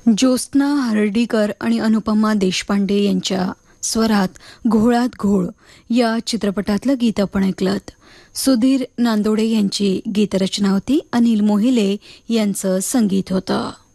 ज्योत्स्ना हर्डीकर आणि अनुपमा देशपांडे यांच्या स्वरात घोळात घोळ या चित्रपटातलं गीत आपण ऐकलं. सुधीर नांदोडे यांची गीतरचना होती. अनिल मोहिले यांचं संगीत होतं.